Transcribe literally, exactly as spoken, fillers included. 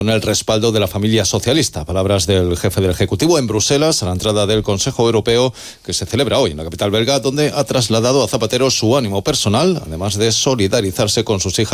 Con el respaldo de la familia socialista. Palabras del jefe del Ejecutivo en Bruselas a la entrada del Consejo Europeo que se celebra hoy en la capital belga, donde ha trasladado a Zapatero su ánimo personal, además de solidarizarse con sus hijas